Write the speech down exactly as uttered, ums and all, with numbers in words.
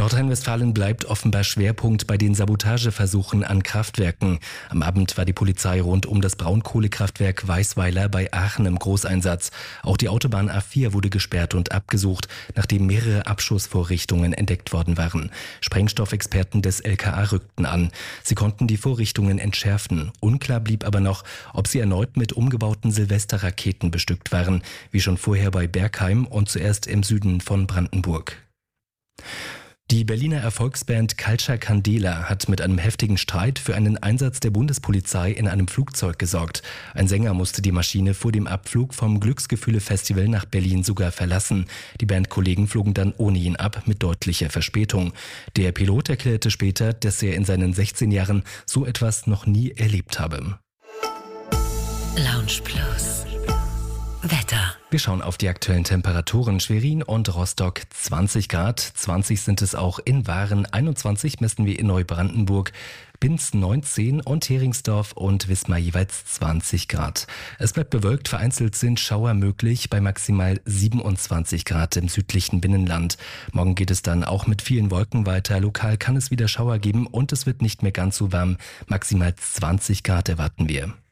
Nordrhein-Westfalen bleibt offenbar Schwerpunkt bei den Sabotageversuchen an Kraftwerken. Am Abend war die Polizei rund um das Braunkohlekraftwerk Weißweiler bei Aachen im Großeinsatz. Auch die Autobahn A vier wurde gesperrt und abgesucht, nachdem mehrere Abschussvorrichtungen entdeckt worden waren. Sprengstoffexperten des L K A rückten an. Sie konnten die Vorrichtungen entschärfen. Unklar blieb aber noch, ob sie erneut mit umgebauten Silvesterraketen bestückt waren, wie schon vorher bei Bergheim und zuerst im Süden von Brandenburg. Die Berliner Erfolgsband Culture Candela hat mit einem heftigen Streit für einen Einsatz der Bundespolizei in einem Flugzeug gesorgt. Ein Sänger musste die Maschine vor dem Abflug vom Glücksgefühle-Festival nach Berlin sogar verlassen. Die Bandkollegen flogen dann ohne ihn ab, mit deutlicher Verspätung. Der Pilot erklärte später, dass er in seinen sechzehn Jahren so etwas noch nie erlebt habe. Lounge Plus. Wetter. Wir schauen auf die aktuellen Temperaturen. Schwerin und Rostock zwanzig Grad, zwanzig sind es auch in Waren, einundzwanzig messen wir in Neubrandenburg, Binz neunzehn und Heringsdorf und Wismar jeweils zwanzig Grad. Es bleibt bewölkt, vereinzelt sind Schauer möglich bei maximal siebenundzwanzig Grad im südlichen Binnenland. Morgen geht es dann auch mit vielen Wolken weiter. Lokal kann es wieder Schauer geben und es wird nicht mehr ganz so warm. Maximal zwanzig Grad erwarten wir.